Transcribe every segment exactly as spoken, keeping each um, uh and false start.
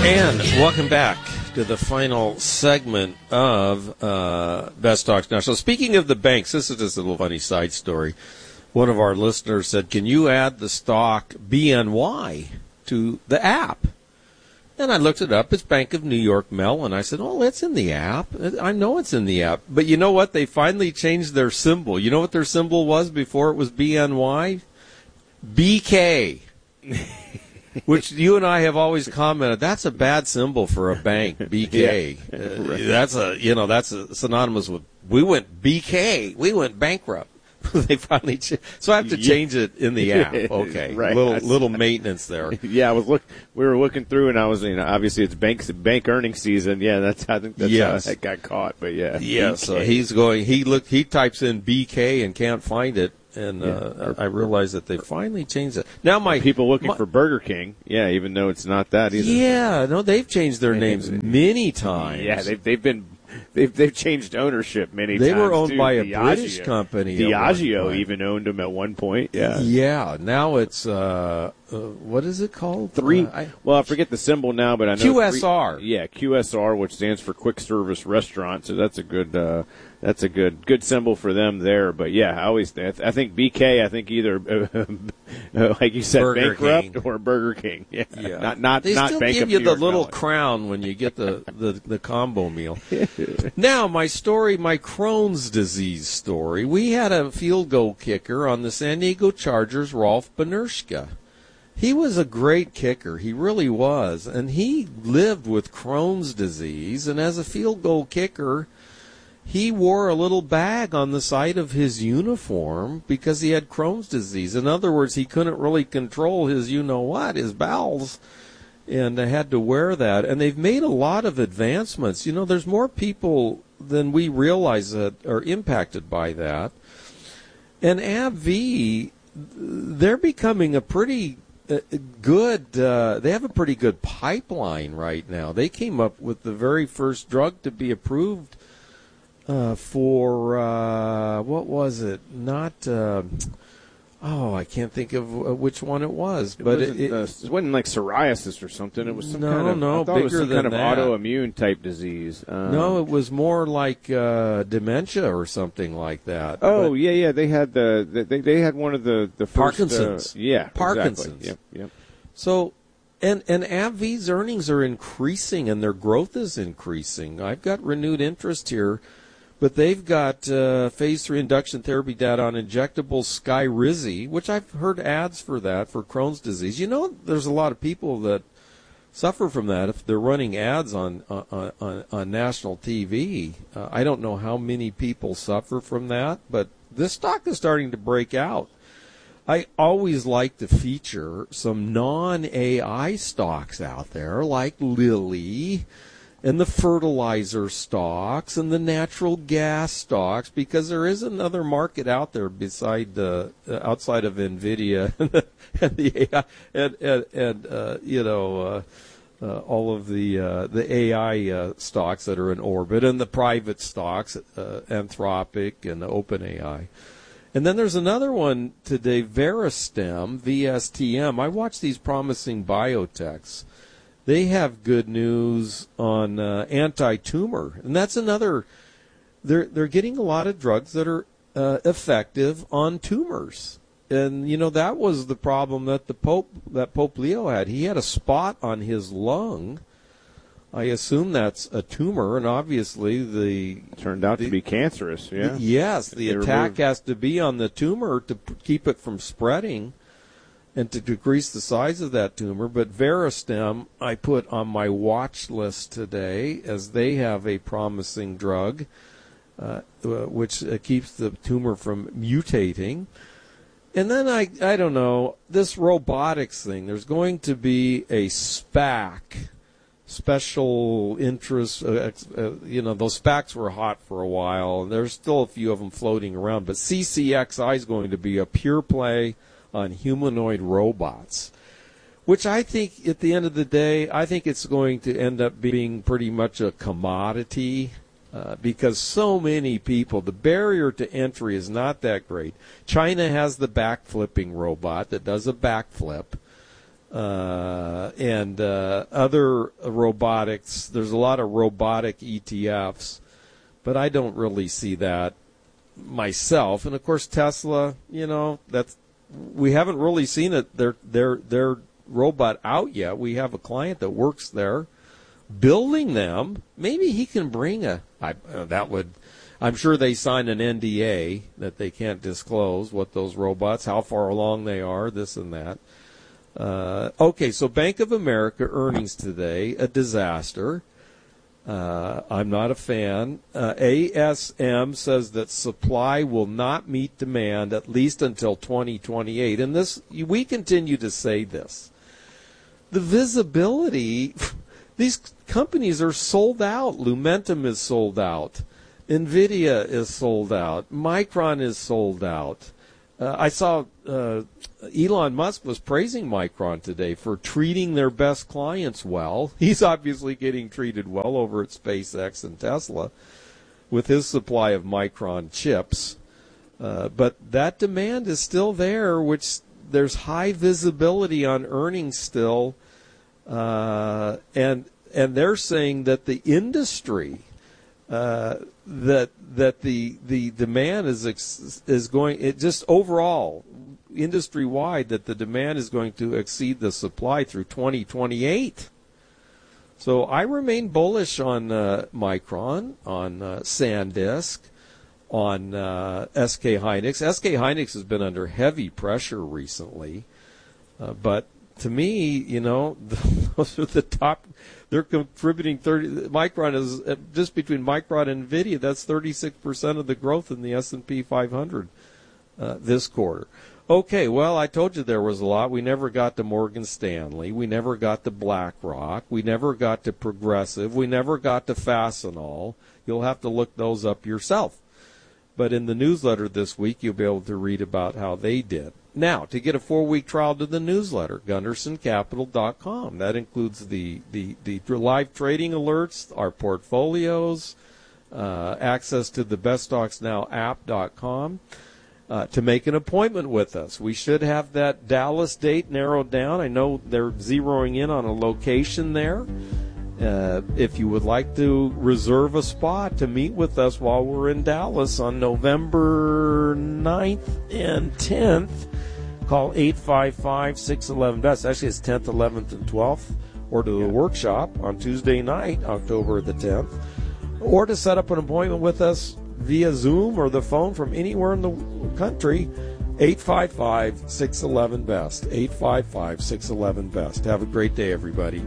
And welcome back to the final segment of uh, Best Stocks Now. So speaking of the banks, this is just a little funny side story. One of our listeners said, can you add the stock B N Y to the app? And I looked it up. It's Bank of New York Mellon. I said, oh, it's in the app. I know it's in the app. But you know what? They finally changed their symbol. You know what their symbol was before it was B N Y? B K. Which you and I have always commented, that's a bad symbol for a bank, B K. Yeah. Uh, right. That's a, you know, that's a, synonymous with, we went B K, we went bankrupt. They finally, ch- so I have to change it in the app. Okay, right. Little little maintenance there. Yeah, I was look. We were looking through, and I was, you know, obviously it's bank bank earnings season. Yeah, that's I think that's yes. how that got caught. But yeah, yeah. B K. So he's going. He look. He types in B K and can't find it. And uh, I realized that they finally changed it. Now my people looking my, for Burger King, yeah, even though it's not that either. Yeah, no, they've changed their names many times. Yeah, they've they've been they've they've changed ownership many they times. They were owned too. by a Diageo. British company. Diageo even owned them at one point. Yeah, yeah. Now it's uh, uh, what is it called? Three. Uh, I, well, I forget the symbol now, but I know Q S R. Three, yeah, Q S R, which stands for Quick Service Restaurant. So that's a good. Uh, That's a good good symbol for them there, but yeah, I always I think B K. I think either uh, like you said, Burger bankrupt King. or Burger King. Yeah, yeah. not not they not still Bank give of you New the York little Mellon. crown when you get the, the, the combo meal. Now my story, my Crohn's disease story. We had a field goal kicker on the San Diego Chargers, Rolf Benershka. He was a great kicker. He really was, and he lived with Crohn's disease. And as a field goal kicker, he wore a little bag on the side of his uniform because he had Crohn's disease. In other words, he couldn't really control his you-know-what, his bowels, and had to wear that. And they've made a lot of advancements. You know, there's more people than we realize that are impacted by that. And AbbVie, they're becoming a pretty uh, good, uh, they have a pretty good pipeline right now. They came up with the very first drug to be approved Uh, for, uh, what was it? Not, uh, oh, I can't think of uh, which one it was. But it wasn't, it, it, uh, it wasn't like psoriasis or something. It was some no, kind of, no, I thought it was bigger some than kind of that. autoimmune type disease. Um, no, it was more like uh, dementia or something like that. Oh, but yeah, yeah. They had the, they, they had one of the, the first. Parkinson's. Uh, yeah, Parkinson's. Exactly. Yep, yep. So, and, and AbbVie's earnings are increasing and their growth is increasing. I've got renewed interest here. But they've got uh, phase three induction therapy data on injectable Skyrizi, which I've heard ads for that for Crohn's disease. You know, there's a lot of people that suffer from that if they're running ads on on, on, on national T V. Uh, I don't know how many people suffer from that, but this stock is starting to break out. I always like to feature some non-A I stocks out there like Lilly and the fertilizer stocks and the natural gas stocks, because there is another market out there beside uh, outside of NVIDIA and the, and the A I and and, and uh, you know uh, uh, all of the uh, the A I uh, stocks that are in orbit and the private stocks, uh, Anthropic and OpenAI. And then there's another one today, Veristem, V S T M. I watch these promising biotechs. They have good news on uh, anti-tumor, and that's another. They're they're getting a lot of drugs that are uh, effective on tumors, and you know that was the problem that the Pope that Pope Leo had. He had a spot on his lung. I assume that's a tumor, and obviously the turned out the, to be cancerous. Yeah. The, yes, the they attack removed. has to be on the tumor to p- keep it from spreading and to decrease the size of that tumor. But Veristem, I put on my watch list today, as they have a promising drug, uh, which uh, keeps the tumor from mutating. And then I, I don't know, this robotics thing, there's going to be a SPAC, special interest, uh, uh, you know, those SPACs were hot for a while, and there's still a few of them floating around, but C C X I is going to be a pure play on humanoid robots, which I think at the end of the day, I think it's going to end up being pretty much a commodity uh, because so many people, the barrier to entry is not that great. China has the back-flipping robot that does a backflip. uh, and uh, other robotics. There's a lot of robotic E T Fs, but I don't really see that myself. And of course, Tesla. You know, that's we haven't really seen it. Their their their robot out yet. We have a client that works there, building them. Maybe he can bring a. I, uh, that would. I'm sure they signed an N D A that they can't disclose what those robots, how far along they are, this and that. Uh, okay, so Bank of America earnings today, a disaster. Uh, I'm not a fan. Uh, A S M says that supply will not meet demand at least until twenty twenty-eight. And this, we continue to say this. The visibility, these companies are sold out. Lumentum is sold out. NVIDIA is sold out. Micron is sold out. Uh, I saw uh, Elon Musk was praising Micron today for treating their best clients well. He's obviously getting treated well over at SpaceX and Tesla with his supply of Micron chips. Uh, but that demand is still there, which there's high visibility on earnings still. Uh, and and they're saying that the industry... Uh, that that the the demand is ex, is going it just overall industry wide that the demand is going to exceed the supply through twenty twenty-eight. So I remain bullish on uh, Micron, on uh, SanDisk, on uh, S K Hynix. S K Hynix has been under heavy pressure recently, uh, but to me, you know, those are the top. They're contributing thirty. Micron is just between Micron and NVIDIA. That's thirty-six percent of the growth in the S and P five hundred uh, this quarter. Okay, well, I told you there was a lot. We never got to Morgan Stanley. We never got to BlackRock. We never got to Progressive. We never got to Fastenal. You'll have to look those up yourself. But in the newsletter this week, you'll be able to read about how they did. Now, to get a four-week trial to the newsletter, Gunderson Capital dot com. That includes the, the, the live trading alerts, our portfolios, uh, access to the best stocks now app dot com. Uh, to make an appointment with us. We should have that Dallas date narrowed down. I know they're zeroing in on a location there. Uh, if you would like to reserve a spot to meet with us while we're in Dallas on November ninth and tenth, call eight five five, six one one, B E S T. Actually, it's tenth, eleventh, and twelfth. Or to the workshop on Tuesday night, October the tenth. Or to set up an appointment with us via Zoom or the phone from anywhere in the country, eight five five, six one one, B E S T. eight five five, six one one, B E S T. Have a great day, everybody.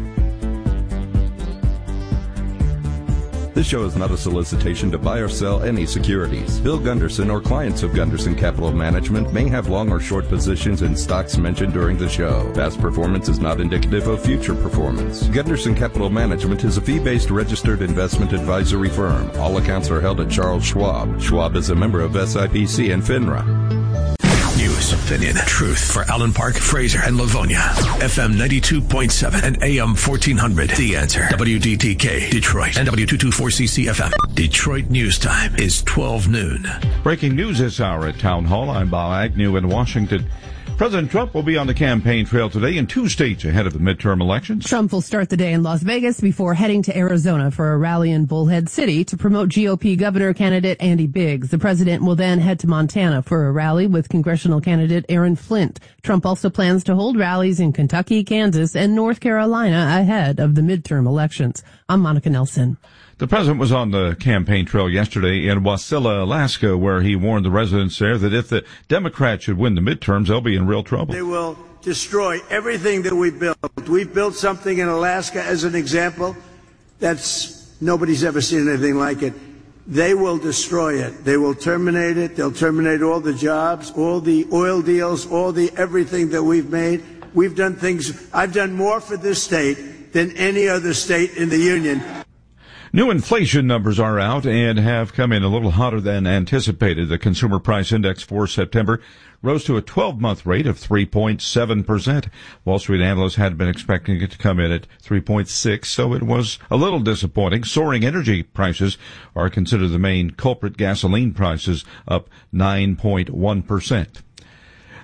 This show is not a solicitation to buy or sell any securities. Bill Gunderson or clients of Gunderson Capital Management may have long or short positions in stocks mentioned during the show. Past performance is not indicative of future performance. Gunderson Capital Management is a fee-based registered investment advisory firm. All accounts are held at Charles Schwab. Schwab is a member of S I P C and FINRA. News, opinion, truth for Allen Park, Fraser, and Livonia. F M ninety-two point seven and A M fourteen hundred. The Answer. W D T K, Detroit, and W two twenty-four C C F M. Detroit News Time is twelve noon. Breaking news this hour at Town Hall. I'm Bob Agnew in Washington. President Trump will be on the campaign trail today in two states ahead of the midterm elections. Trump will start the day in Las Vegas before heading to Arizona for a rally in Bullhead City to promote G O P governor candidate Andy Biggs. The president will then head to Montana for a rally with congressional candidate Aaron Flint. Trump also plans to hold rallies in Kentucky, Kansas, and North Carolina ahead of the midterm elections. I'm Monica Nelson. The president was on the campaign trail yesterday in Wasilla, Alaska, where he warned the residents there that if the Democrats should win the midterms, they'll be in real trouble. They will destroy everything that we've built. We've built something in Alaska, as an example, that's nobody's ever seen anything like it. They will destroy it. They will terminate it. They'll terminate all the jobs, all the oil deals, all the everything that we've made. We've done things. I've done more for this state than any other state in the union. New inflation numbers are out and have come in a little hotter than anticipated. The Consumer Price Index for September rose to a twelve-month rate of three point seven percent. Wall Street analysts had been expecting it to come in at three point six, so it was a little disappointing. Soaring energy prices are considered the main culprit. Gasoline prices up nine point one percent.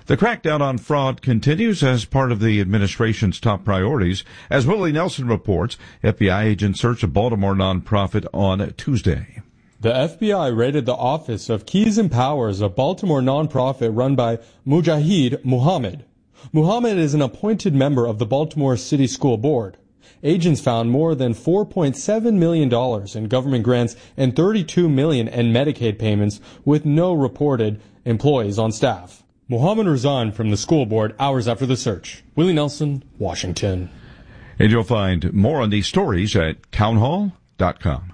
The crackdown on fraud continues as part of the administration's top priorities. As Willie Nelson reports, F B I agents searched a Baltimore nonprofit on Tuesday. The F B I raided the office of Keys and Powers, a Baltimore nonprofit run by Mujahid Muhammad. Muhammad is an appointed member of the Baltimore City School Board. Agents found more than four point seven million dollars in government grants and thirty-two million dollars in Medicaid payments with no reported employees on staff. Muhammad resigned from the school board hours after the search. Willie Nelson, Washington. And you'll find more on these stories at townhall dot com.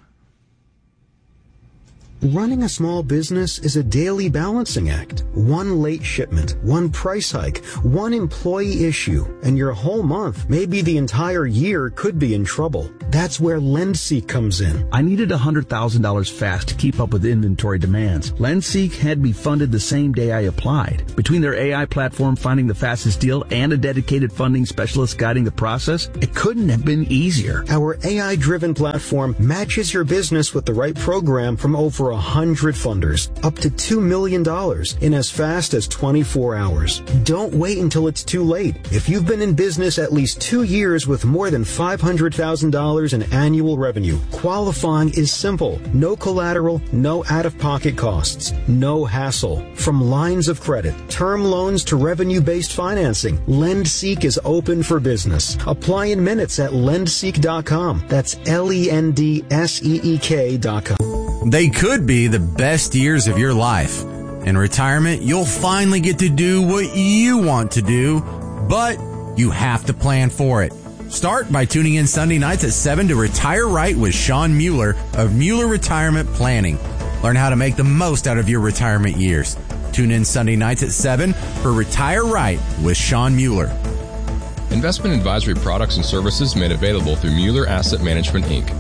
Running a small business is a daily balancing act. One late shipment, one price hike, one employee issue, and your whole month, maybe the entire year, could be in trouble. That's where LendSeek comes in. I needed one hundred thousand dollars fast to keep up with inventory demands. LendSeek had me funded the same day I applied. Between their A I platform finding the fastest deal and a dedicated funding specialist guiding the process, it couldn't have been easier. Our A I-driven platform matches your business with the right program from over one hundred funders, up to two million dollars in as fast as twenty-four hours. Don't wait until it's too late. If you've been in business at least two years with more than five hundred thousand dollars in annual revenue, qualifying is simple. No collateral, no out-of-pocket costs, no hassle. From lines of credit, term loans to revenue-based financing, LendSeek is open for business. Apply in minutes at lendseek dot com. That's L E N D S E E K dot com. They could be the best years of your life. In retirement, you'll finally get to do what you want to do, but you have to plan for it. Start by tuning in Sunday nights at seven to Retire Right with Sean Mueller of Mueller Retirement Planning. Learn how to make the most out of your retirement years. Tune in Sunday nights at seven for Retire Right with Sean Mueller. Investment advisory products and services made available through Mueller Asset Management, Incorporated.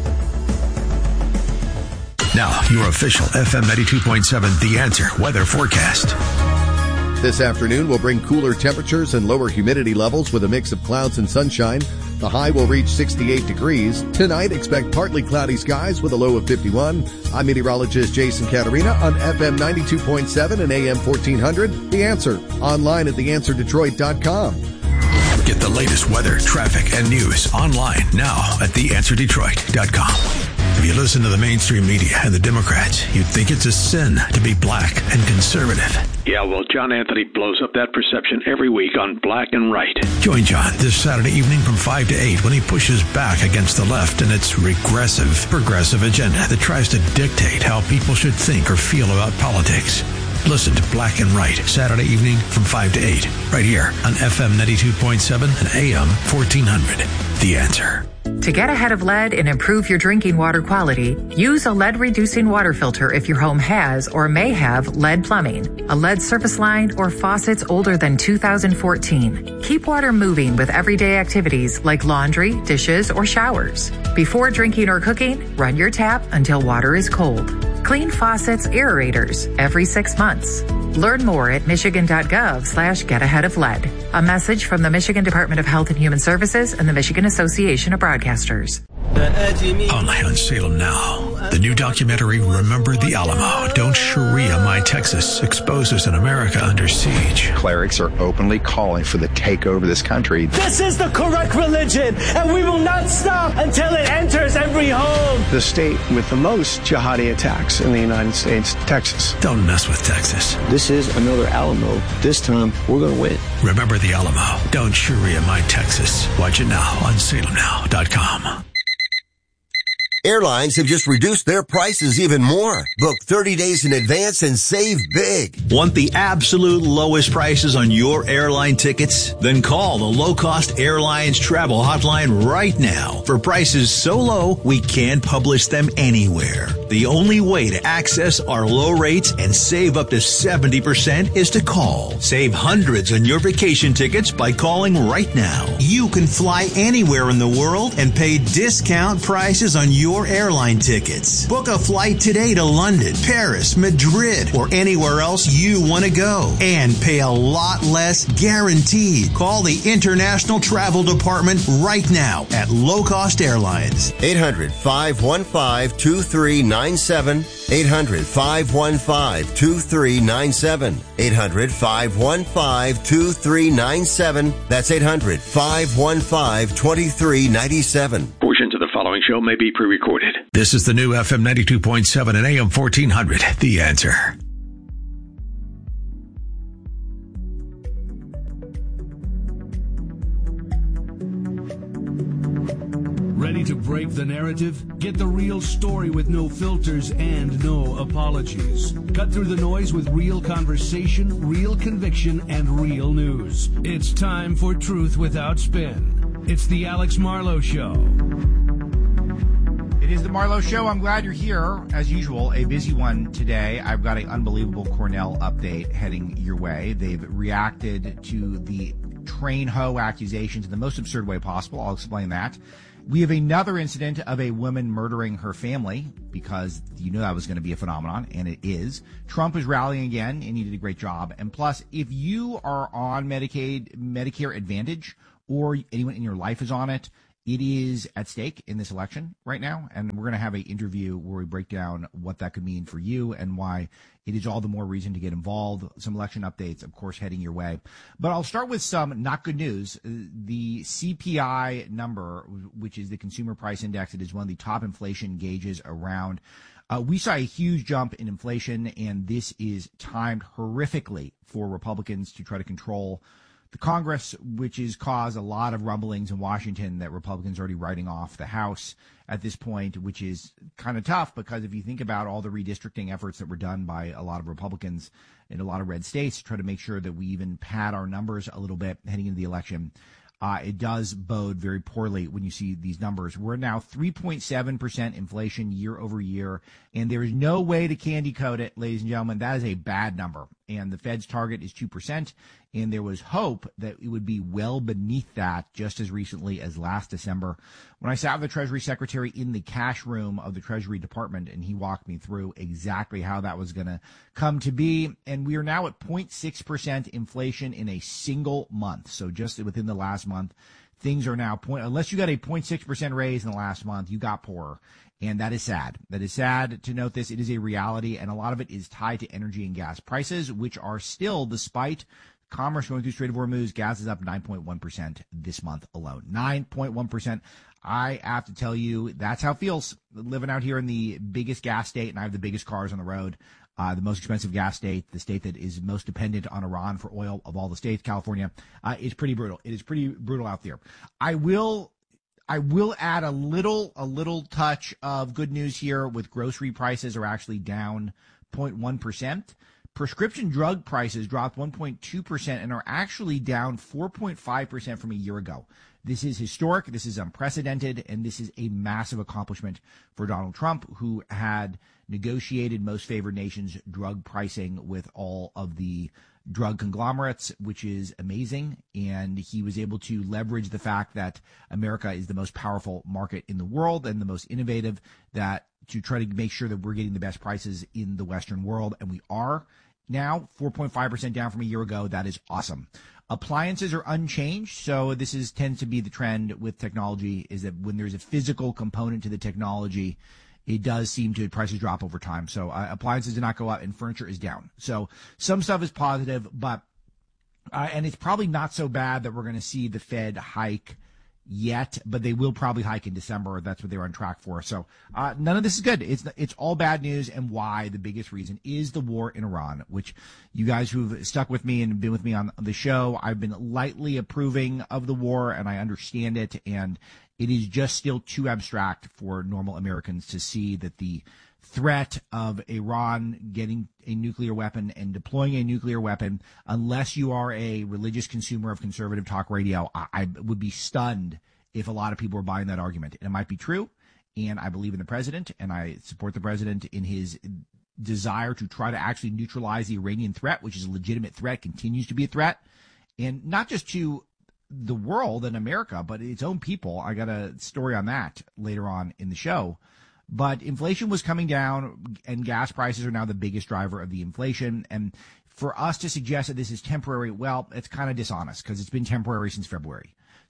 Now, your official F M ninety-two point seven The Answer weather forecast. This afternoon will bring cooler temperatures and lower humidity levels with a mix of clouds and sunshine. The high will reach sixty-eight degrees. Tonight, expect partly cloudy skies with a low of fifty-one. I'm meteorologist Jason Caterina on F M ninety-two point seven and A M fourteen hundred. The Answer, online at the answer detroit dot com. Get the latest weather, traffic, and news online now at the answer detroit dot com. If you listen to the mainstream media and the Democrats, you'd think it's a sin to be black and conservative. Yeah, well, John Anthony blows up that perception every week on Black and Right. Join John this Saturday evening from five to eight when he pushes back against the left and its regressive, progressive agenda that tries to dictate how people should think or feel about politics. Listen to Black and Right Saturday evening from five to eight, right here on F M ninety-two point seven and A M fourteen hundred. The Answer. To get ahead of lead and improve your drinking water quality, use a lead-reducing water filter if your home has or may have lead plumbing, a lead surface line, or faucets older than two thousand fourteen. Keep water moving with everyday activities like laundry, dishes, or showers. Before drinking or cooking, run your tap until water is cold. Clean faucets, aerators every six months. Learn more at michigan.gov slash get ahead of lead. A message from the Michigan Department of Health and Human Services and the Michigan Association of Broadcasters. Only on Salem Now. The new documentary, Remember the Alamo, Don't Sharia My Texas, exposes an America under siege. Clerics are openly calling for the takeover of this country. This is the correct religion, and we will not stop until it enters every home. The state with the most jihadi attacks in the United States, Texas. Don't mess with Texas. This is another Alamo. This time, we're going to win. Remember the Alamo, Don't Sharia My Texas. Watch it now on salem now dot com. Airlines have just reduced their prices even more. Book thirty days in advance and save big. Want the absolute lowest prices on your airline tickets? Then call the Low Cost Airlines Travel Hotline right now for prices so low we can't publish them anywhere. The only way to access our low rates and save up to seventy percent is to call. Save hundreds on your vacation tickets by calling right now. You can fly anywhere in the world and pay discount prices on your Your airline tickets. Book a flight today to London, Paris, Madrid, or anywhere else you want to go and pay a lot less guaranteed. Call the International Travel Department right now at Low Cost Airlines. eight hundred, five one five, two three nine nine seven. eight hundred, five one five, two three nine seven. eight hundred, five one five, two three nine seven. That's eight hundred, five one five, two three nine seven. Portions of the following show may be pre-recorded. This is the new F M ninety-two point seven and A M fourteen hundred. The Answer. Ready to break the narrative? Get the real story with no filters and no apologies. Cut through the noise with real conversation, real conviction, and real news. It's time for Truth Without Spin. It's the Alex Marlowe Show. It is the Marlowe Show. I'm glad you're here. As usual, a busy one today. I've got an unbelievable Cornell update heading your way. They've reacted to the train hoe accusations in the most absurd way possible. I'll explain that. We have another incident of a woman murdering her family, because you knew that was going to be a phenomenon, and it is. Trump is rallying again, and he did a great job. And plus, if you are on Medicaid, Medicare Advantage, or anyone in your life is on it, it is at stake in this election right now, and we're going to have an interview where we break down what that could mean for you and why it is all the more reason to get involved. Some election updates, of course, heading your way. But I'll start with some not good news. The C P I number, which is the Consumer Price Index, it is one of the top inflation gauges around. Uh, we saw a huge jump in inflation, and this is timed horrifically for Republicans to try to control the Congress, which has caused a lot of rumblings in Washington that Republicans are already writing off the House at this point, which is kind of tough because if you think about all the redistricting efforts that were done by a lot of Republicans in a lot of red states to try to make sure that we even pad our numbers a little bit heading into the election, uh, it does bode very poorly when you see these numbers. We're now three point seven percent inflation year over year, and there is no way to candy coat it, ladies and gentlemen. That is a bad number, and the Fed's target is two percent. And there was hope that it would be well beneath that just as recently as last December when I sat with the Treasury Secretary in the cash room of the Treasury Department, and he walked me through exactly how that was going to come to be. And we are now at zero point six percent inflation in a single month. So just within the last month, things are now point, unless you got a zero point six percent raise in the last month, you got poorer. And that is sad. That is sad to note this. It is a reality, and a lot of it is tied to energy and gas prices, which are still, despite commerce going through Strait of Hormuz, gas is up nine point one percent this month alone. nine point one percent. I have to tell you, that's how it feels living out here in the biggest gas state, and I have the biggest cars on the road, uh, the most expensive gas state, the state that is most dependent on Iran for oil of all the states, California. Uh, it's pretty brutal. It is pretty brutal out there. I will I will add a little a little touch of good news here with grocery prices are actually down zero point one percent. Prescription drug prices dropped one point two percent and are actually down four point five percent from a year ago. This is historic, this is unprecedented, and this is a massive accomplishment for Donald Trump, who had negotiated most favored nations drug pricing with all of the drug conglomerates, which is amazing. And he was able to leverage the fact that America is the most powerful market in the world and the most innovative, that to try to make sure that we're getting the best prices in the Western world. And we are now four point five percent down from a year ago. That is awesome. Appliances are unchanged. So this is tends to be the trend with technology, is that when there's a physical component to the technology, it does seem to prices drop over time. So uh, appliances did not go up and furniture is down. So some stuff is positive, but uh, and it's probably not so bad that we're going to see the Fed hike yet, but they will probably hike in December. That's what they're on track for. So uh, none of this is good. It's it's all bad news, and why the biggest reason is the war in Iran, which you guys who've stuck with me and been with me on the show, I've been lightly approving of the war, and I understand it, and it is just still too abstract for normal Americans to see that the threat of Iran getting a nuclear weapon and deploying a nuclear weapon, unless you are a religious consumer of conservative talk radio, I, I would be stunned if a lot of people are buying that argument. And it might be true, and I believe in the president, and I support the president in his desire to try to actually neutralize the Iranian threat, which is a legitimate threat, continues to be a threat, and not just to the world and America, but its own people. I got a story on that later on in the show. But inflation was coming down, and gas prices are now the biggest driver of the inflation. And for us to suggest that this is temporary, well, it's kind of dishonest, because it's been temporary since February.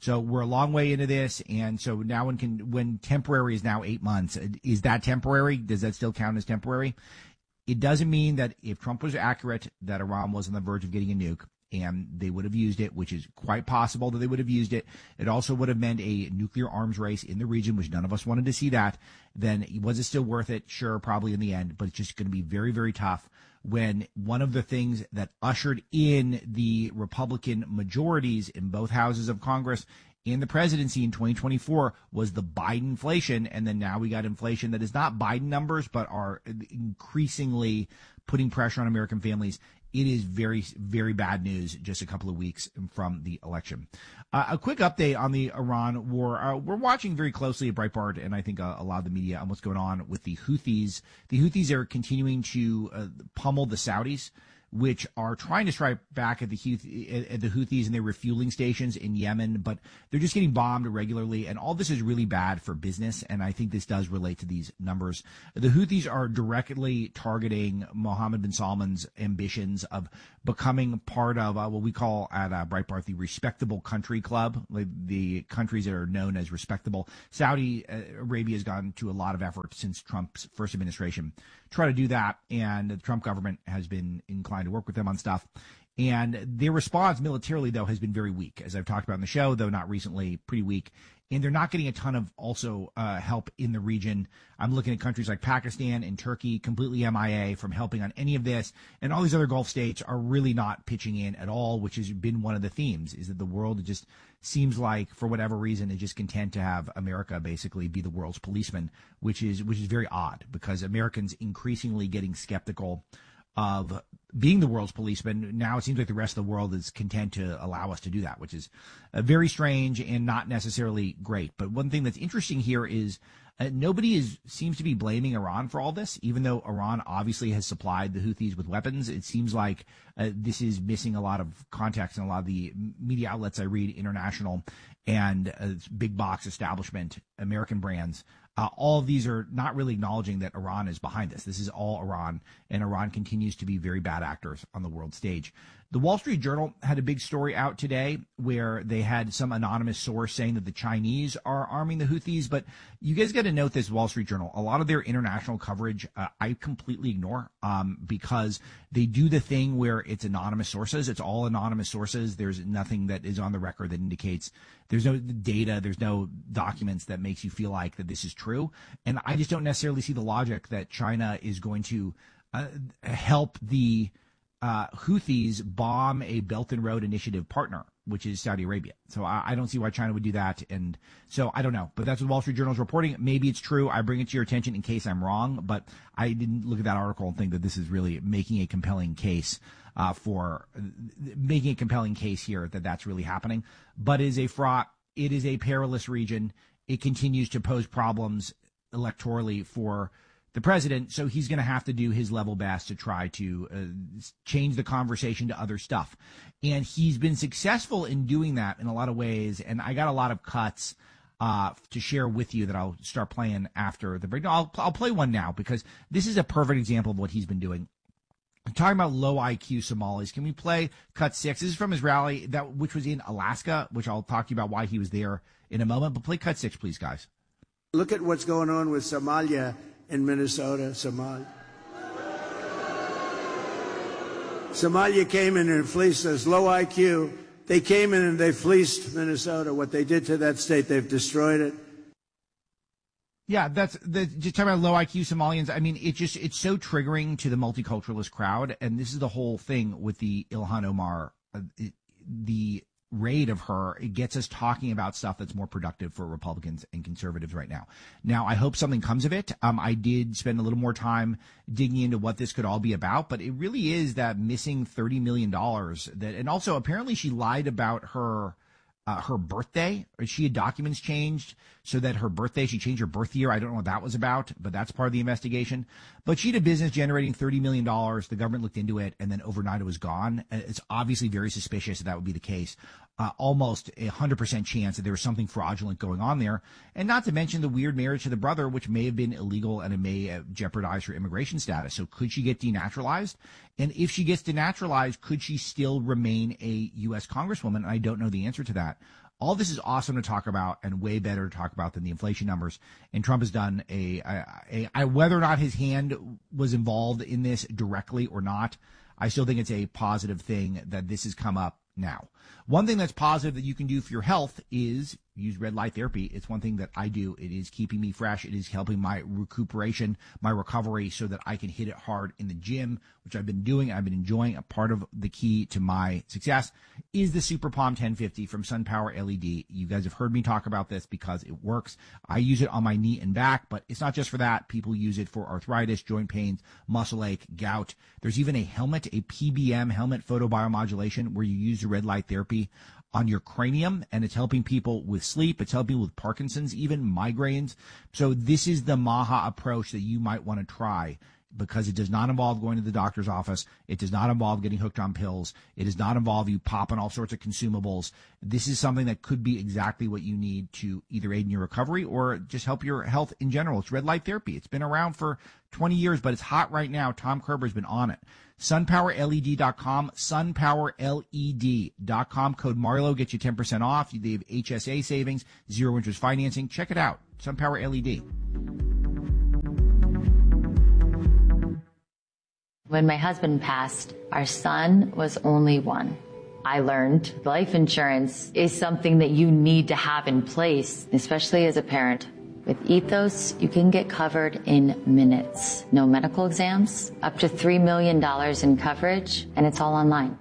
So we're a long way into this, and so now when can when temporary is now eight months, is that temporary? Does that still count as temporary? It doesn't mean that if Trump was accurate, that Iran was on the verge of getting a nuke, and they would have used it, which is quite possible that they would have used it. It also would have meant a nuclear arms race in the region, which none of us wanted to see that. Then was it still worth it? Sure, probably in the end, but it's just going to be very, very tough when one of the things that ushered in the Republican majorities in both houses of Congress in the presidency in twenty twenty-four was the Biden inflation. And then now we got inflation that is not Biden numbers, but are increasingly putting pressure on American families. It is very, very bad news just a couple of weeks from the election. Uh, a quick update on the Iran war. Uh, we're watching very closely at Breitbart, and I think uh, a lot of the media on what's going on with the Houthis. The Houthis are continuing to uh, pummel the Saudis, which are trying to strike back at the Houthi, at the Houthis and their refueling stations in Yemen, but they're just getting bombed regularly, and all this is really bad for business, and I think this does relate to these numbers. The Houthis are directly targeting Mohammed bin Salman's ambitions of becoming part of uh, what we call at uh, Breitbart the respectable country club, like the countries that are known as respectable. Saudi Arabia has gone to a lot of effort since Trump's first administration to try to do that, and the Trump government has been inclined to work with them on stuff. And their response militarily, though, has been very weak, as I've talked about in the show, though not recently, pretty weak. And they're not getting a ton of also uh, help in the region. I'm looking at countries like Pakistan and Turkey, completely M I A from helping on any of this. And all these other Gulf states are really not pitching in at all, which has been one of the themes, is that the world just seems like, for whatever reason, is just content to have America basically be the world's policeman, which is which is very odd, because Americans increasingly getting skeptical of being the world's policeman. Now it seems like the rest of the world is content to allow us to do that, which is uh, very strange and not necessarily great. But one thing that's interesting here is uh, nobody is seems to be blaming Iran for all this, even though Iran obviously has supplied the Houthis with weapons. It seems like uh, this is missing a lot of context in a lot of the media outlets I read, international and uh, big box establishment, American brands. Uh, all of these are not really acknowledging that Iran is behind this. This is all Iran, and Iran continues to be very bad actors on the world stage. The Wall Street Journal had a big story out today where they had some anonymous source saying that the Chinese are arming the Houthis. But you guys got to note this, Wall Street Journal, a lot of their international coverage uh, I completely ignore um, because they do the thing where it's anonymous sources. It's all anonymous sources. There's nothing that is on the record that indicates, there's no data, there's no documents that makes you feel like that this is true. And I just don't necessarily see the logic that China is going to uh, help the Uh, Houthis bomb a Belt and Road Initiative partner, which is Saudi Arabia. So I, I don't see why China would do that. And so I don't know, but that's what Wall Street Journal is reporting. Maybe it's true. I bring it to your attention in case I'm wrong, but I didn't look at that article and think that this is really making a compelling case uh, for uh, making a compelling case here that that's really happening. But it is a fraught, it is a perilous region. It continues to pose problems electorally for the president, so he's going to have to do his level best to try to uh, change the conversation to other stuff. And he's been successful in doing that in a lot of ways, and I got a lot of cuts uh, to share with you that I'll start playing after the break. No, I'll, I'll play one now because this is a perfect example of what he's been doing. I'm talking about low I Q Somalis. Can we play cut six? This is from his rally, that which was in Alaska, which I'll talk to you about why he was there in a moment. But play cut six, please, guys. Look at what's going on with Somalia in Minnesota, Somalia. Somalia came in and fleeced us. Low I Q. They came in and they fleeced Minnesota. What they did to that state, they've destroyed it. Yeah, that's the, just talking about low I Q Somalians. I mean, it just, it's so triggering to the multiculturalist crowd. And this is the whole thing with the Ilhan Omar, uh, it, the raid of her. It gets us talking about stuff that's more productive for Republicans and conservatives right now. Now, I hope something comes of it. Um, I did spend a little more time digging into what this could all be about, but it really is that missing thirty million dollars that, and also apparently she lied about her, uh, her birthday. She had documents changed so that her birthday, she changed her birth year. I don't know what that was about, but that's part of the investigation. But she had a business generating thirty million dollars. The government looked into it, and then overnight it was gone. It's obviously very suspicious that that would be the case. Uh, almost a hundred percent chance that there was something fraudulent going on there. And not to mention the weird marriage to the brother, which may have been illegal and it may uh, jeopardize her immigration status. So could she get denaturalized? And if she gets denaturalized, could she still remain a U S Congresswoman? And I don't know the answer to that. All this is awesome to talk about and way better to talk about than the inflation numbers. And Trump has done a, a, a, a whether or not his hand was involved in this directly or not, I still think it's a positive thing that this has come up now. One thing that's positive that you can do for your health is use red light therapy. It's one thing that I do. It is keeping me fresh. It is helping my recuperation, my recovery, so that I can hit it hard in the gym, which I've been doing. I've been enjoying. A part of the key to my success is the Super Palm ten fifty from SunPower L E D. You guys have heard me talk about this because it works. I use it on my knee and back, but it's not just for that. People use it for arthritis, joint pains, muscle ache, gout. There's even a helmet, a P B M helmet photobiomodulation, where you use the red light therapy on your cranium, and it's helping people with sleep. It's helping with Parkinson's, even migraines. So this is the Maha approach that you might want to try, because it does not involve going to the doctor's office. It does not involve getting hooked on pills. It does not involve you popping all sorts of consumables. This is something that could be exactly what you need to either aid in your recovery or just help your health in general. It's red light therapy. It's been around for twenty years, but it's hot right now. Tom Kerber's been on it. sun power L E D dot com, sun power L E D dot com. Code Marlowe gets you ten percent off. They have H S A savings, zero interest financing. Check it out. SunPower L E D. When my husband passed, our son was only one. I learned life insurance is something that you need to have in place, especially as a parent. With Ethos, you can get covered in minutes. No medical exams, up to three million dollars in coverage, and it's all online.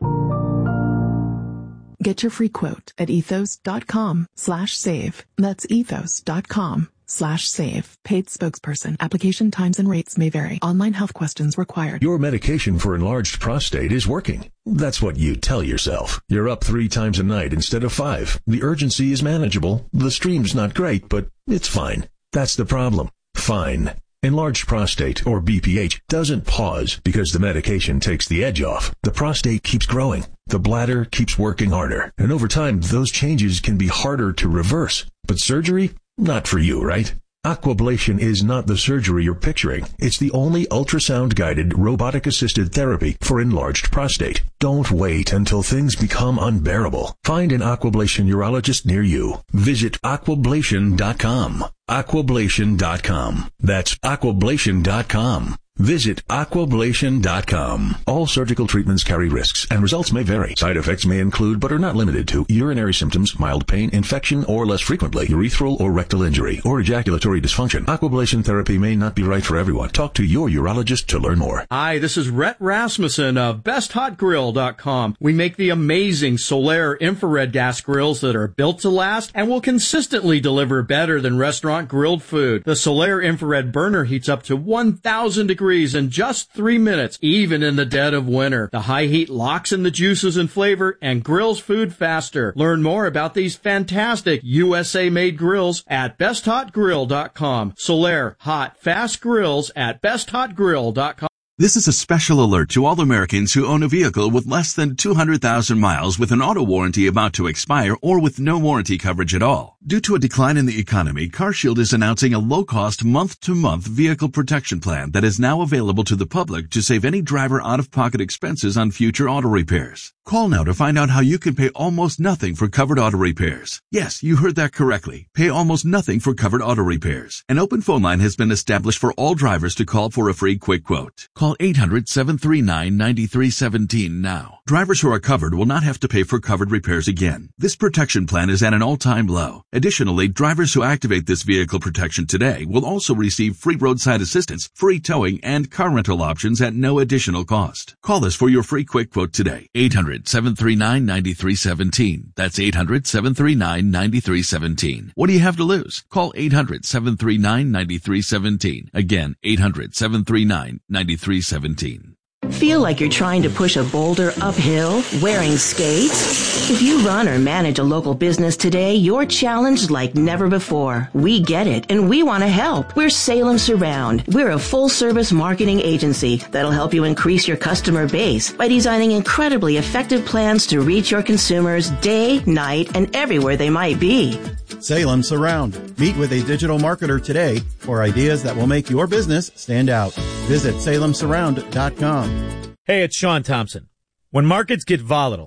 Get your free quote at ethos.com slash save. That's ethos.com slash save. Paid spokesperson. Application times and rates may vary. Online health questions required. Your medication for enlarged prostate is working. That's what you tell yourself. You're up three times a night instead of five. The urgency is manageable. The stream's not great, but it's fine. That's the problem. Fine. Enlarged prostate, or B P H, doesn't pause because the medication takes the edge off. The prostate keeps growing. The bladder keeps working harder. And over time, those changes can be harder to reverse. But surgery? Not for you, right? Aquablation is not the surgery you're picturing. It's the only ultrasound-guided, robotic-assisted therapy for enlarged prostate. Don't wait until things become unbearable. Find an Aquablation urologist near you. Visit aquablation dot com. aquablation dot com. That's aquablation dot com. Visit aquablation dot com. All surgical treatments carry risks, and results may vary. Side effects may include, but are not limited to, urinary symptoms, mild pain, infection, or less frequently, urethral or rectal injury, or ejaculatory dysfunction. Aquablation therapy may not be right for everyone. Talk to your urologist to learn more. Hi, this is Rhett Rasmussen of best hot grill dot com. We make the amazing Solaire infrared gas grills that are built to last and will consistently deliver better than restaurant grilled food. The Solaire infrared burner heats up to one thousand degrees in just three minutes, even in the dead of winter. The high heat locks in the juices and flavor and grills food faster. Learn more about these fantastic U S A-made grills at best hot grill dot com. Solaire hot, fast grills at best hot grill dot com. This is a special alert to all Americans who own a vehicle with less than two hundred thousand miles with an auto warranty about to expire or with no warranty coverage at all. Due to a decline in the economy, CarShield is announcing a low-cost month-to-month vehicle protection plan that is now available to the public to save any driver out-of-pocket expenses on future auto repairs. Call now to find out how you can pay almost nothing for covered auto repairs. Yes, you heard that correctly. Pay almost nothing for covered auto repairs. An open phone line has been established for all drivers to call for a free quick quote. Call eight hundred, seven three nine, nine three one seven now. Drivers who are covered will not have to pay for covered repairs again. This protection plan is at an all-time low. Additionally, drivers who activate this vehicle protection today will also receive free roadside assistance, free towing, and car rental options at no additional cost. Call us for your free quick quote today. eight hundred, seven three nine, nine three one seven. That's eight hundred, seven three nine, nine three one seven. What do you have to lose? Call eight hundred, seven three nine, nine three one seven. Again, eight hundred, seven three nine, nine three one seven. Feel like you're trying to push a boulder uphill wearing skates? If you run or manage a local business today, you're challenged like never before. We get it, and we want to help. We're Salem Surround. We're a full-service marketing agency that'll help you increase your customer base by designing incredibly effective plans to reach your consumers day, night, and everywhere they might be. Salem Surround. Meet with a digital marketer today for ideas that will make your business stand out. Visit salem surround dot com. Hey, it's Sean Thompson. When markets get volatile,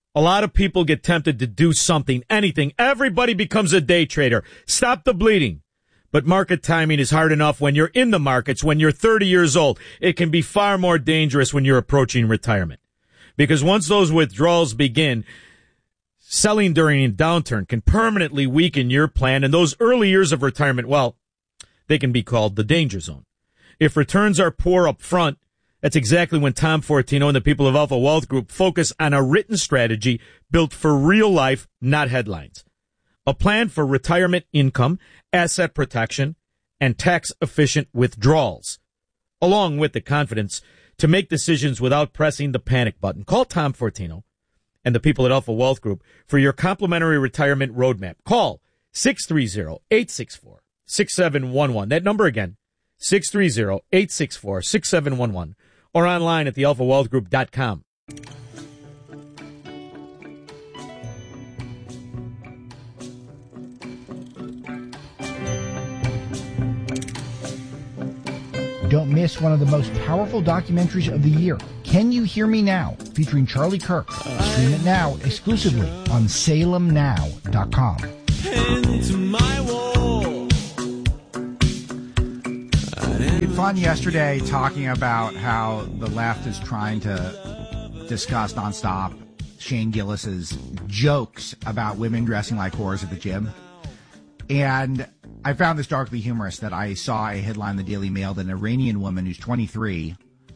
A lot of people get tempted to do something, anything. Everybody becomes a day trader. Stop the bleeding. But market timing is hard enough when you're in the markets, when you're thirty years old. It can be far more dangerous when you're approaching retirement. Because once those withdrawals begin, selling during a downturn can permanently weaken your plan, and those early years of retirement, well, they can be called the danger zone. If returns are poor up front, that's exactly when Tom Fortino and the people of Alpha Wealth Group focus on a written strategy built for real life, not headlines. A plan for retirement income, asset protection, and tax-efficient withdrawals, along with the confidence to make decisions without pressing the panic button. Call Tom Fortino and the people at Alpha Wealth Group for your complimentary retirement roadmap. Call six three zero, eight six four, six seven one one. That number again, six three zero, eight six four, six seven one one. Or online at the alpha wealth group dot com. Don't miss one of the most powerful documentaries of the year, Can You Hear Me Now, featuring Charlie Kirk. Stream it now exclusively on salem now dot com. Into my wall. We had fun yesterday talking about how the left is trying to discuss nonstop Shane Gillis's jokes about women dressing like whores at the gym. And I found this darkly humorous that I saw a headline in the Daily Mail that an Iranian woman who's twenty-three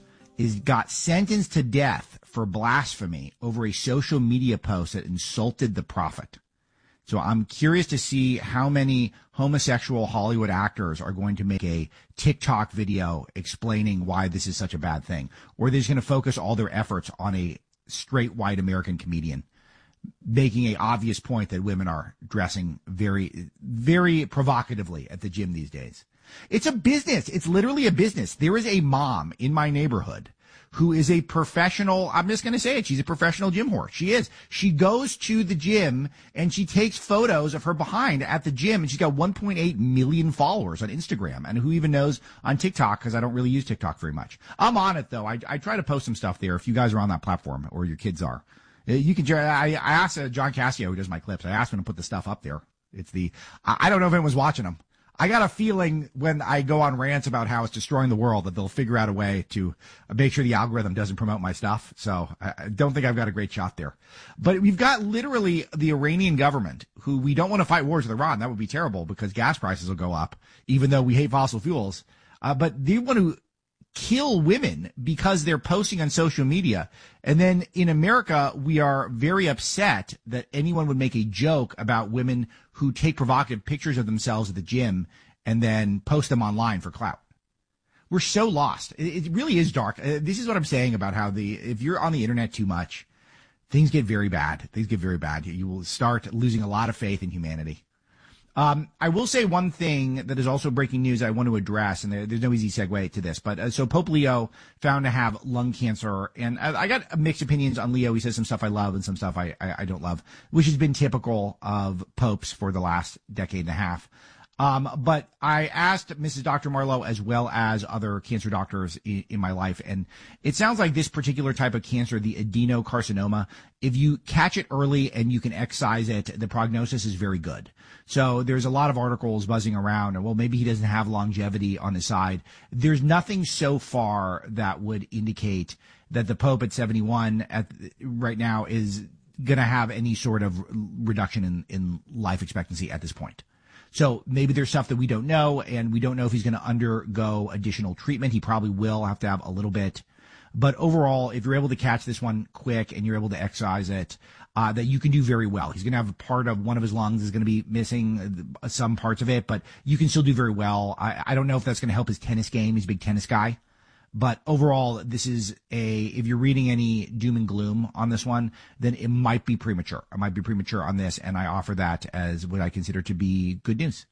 is got sentenced to death for blasphemy over a social media post that insulted the prophet. So I'm curious to see how many homosexual Hollywood actors are going to make a TikTok video explaining why this is such a bad thing, or they're just going to focus all their efforts on a straight white American comedian making a obvious point that women are dressing very, very provocatively at the gym these days. It's a business. It's literally a business. There is a mom in my neighborhood who is a professional, I'm just going to say it, she's a professional gym whore. She is. She goes to the gym and she takes photos of her behind at the gym, and she's got one point eight million followers on Instagram. And who even knows on TikTok, because I don't really use TikTok very much. I'm on it, though. I, I try to post some stuff there if you guys are on that platform, or your kids are. You can. I, I asked uh, John Cassio, who does my clips, I asked him to put the stuff up there. It's the, I, I don't know if anyone's watching them. I got a feeling when I go on rants about how it's destroying the world that they'll figure out a way to make sure the algorithm doesn't promote my stuff. So I don't think I've got a great shot there. But we've got literally the Iranian government, who we don't want to fight wars with Iran. That would be terrible because gas prices will go up, even though we hate fossil fuels. Uh, but they want to kill women because they're posting on social media. And then in America, we are very upset that anyone would make a joke about women who take provocative pictures of themselves at the gym and then post them online for clout. We're so lost. It, it really is dark. Uh, this is what I'm saying about how the, if you're on the internet too much, things get very bad. Things get very bad. You will start losing a lot of faith in humanity. Um, I will say one thing that is also breaking news I want to address, and there, there's no easy segue to this, but uh, so Pope Leo found to have lung cancer, and I, I got mixed opinions on Leo. He says some stuff I love and some stuff I, I, I don't love, which has been typical of popes for the last decade and a half. Um, but I asked Missus Doctor Marlowe, as well as other cancer doctors in, in my life, and it sounds like this particular type of cancer, the adenocarcinoma, if you catch it early and you can excise it, the prognosis is very good. So there's a lot of articles buzzing around, and well, maybe he doesn't have longevity on his side. There's nothing so far that would indicate that the Pope at seventy-one at right now is going to have any sort of reduction in, in life expectancy at this point. So maybe there's stuff that we don't know, and we don't know if he's going to undergo additional treatment. He probably will have to have a little bit. But overall, if you're able to catch this one quick and you're able to excise it, uh, that you can do very well. He's going to have a part of one of his lungs is going to be missing some parts of it, but you can still do very well. I, I don't know if that's going to help his tennis game. He's a big tennis guy. But overall, this is a, if you're reading any doom and gloom on this one, then it might be premature. It might be premature on this, and I offer that as what I consider to be good news.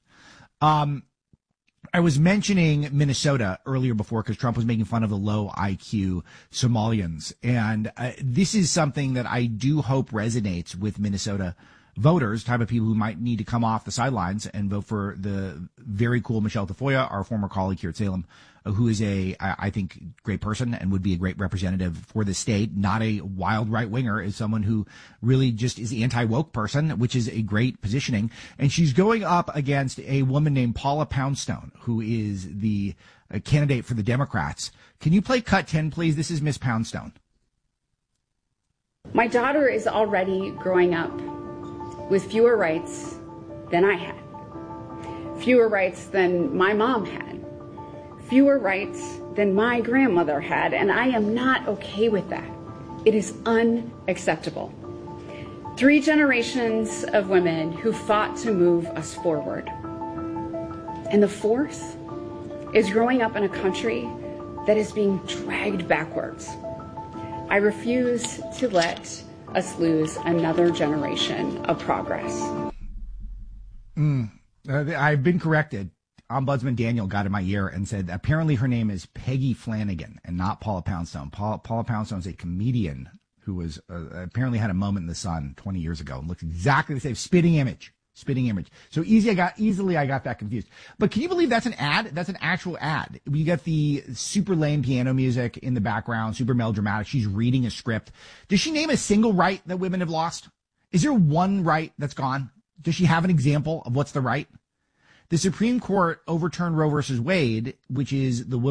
Um, I was mentioning Minnesota earlier before because Trump was making fun of the low I Q Somalians. And uh, this is something that I do hope resonates with Minnesota voters, type of people who might need to come off the sidelines and vote for the very cool Michelle Tafoya, our former colleague here at Salem, who is a, I think, great person and would be a great representative for the state, not a wild right-winger, is someone who really just is anti-woke person, which is a great positioning. And she's going up against a woman named Paula Poundstone, who is the uh, candidate for the Democrats. Can you play cut ten, please? This is Miss Poundstone. My daughter is already growing up with fewer rights than I had, fewer rights than my mom had, fewer rights than my grandmother had, and I am not okay with that. It is unacceptable. Three generations of women who fought to move us forward. And the fourth is growing up in a country that is being dragged backwards. I refuse to let us lose another generation of progress. Mm, uh, I've been corrected. Ombudsman Daniel got in my ear and said apparently her name is Peggy Flanagan and not Paula Poundstone. Paula, Paula Poundstone is a comedian who was uh, apparently had a moment in the sun twenty years ago and looked exactly the same. Spitting image. Spitting image. So easy, I got easily I got that confused. But can you believe that's an ad? That's an actual ad. You got the super lame piano music in the background, super melodramatic. She's reading a script. Does she name a single right that women have lost? Is there one right that's gone? Does she have an example of what's the right? The Supreme Court overturned Roe versus Wade, which is the